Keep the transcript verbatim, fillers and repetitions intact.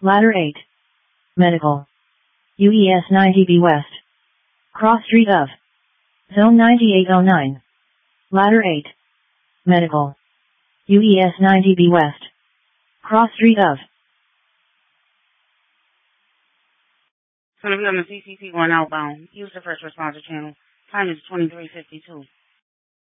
Ladder eight. Medical. U E S ninety B West. Cross Street of. Zone ninety-eight oh nine. Ladder eight. Medical. U E S ninety B West. Cross Street of. It's going to be on the C C T one outbound. Use the first responder channel. Time is twenty-three fifty-two.